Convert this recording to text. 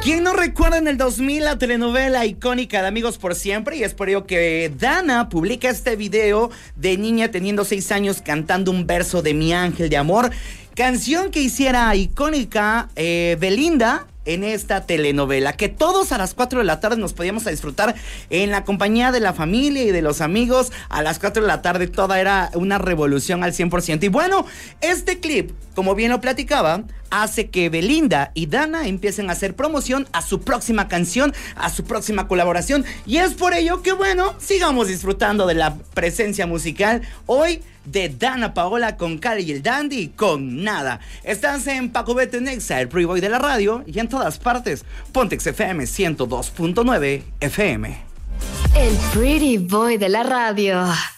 ¿Quién no recuerda en el 2000 la telenovela icónica de Amigos por Siempre? Y es por ello que Dana publica este video de niña teniendo 6 años cantando un verso de Mi Ángel de Amor, canción que hiciera icónica Belinda en esta telenovela, que todos a las 4 de la tarde nos podíamos disfrutar en la compañía de la familia y de los amigos. A las 4 de la tarde toda era una revolución al 100%. Y bueno, este clip, como bien lo platicaba, hace que Belinda y Dana empiecen a hacer promoción a su próxima canción, a su próxima colaboración. Y es por ello que, bueno, sigamos disfrutando de la presencia musical hoy de Dana Paola con Cali y el Dandy con Nada. Estás en Paco Beto Nexa, el Pretty Boy de la radio, y en todas partes, Pontex FM 102.9 FM. El Pretty Boy de la radio.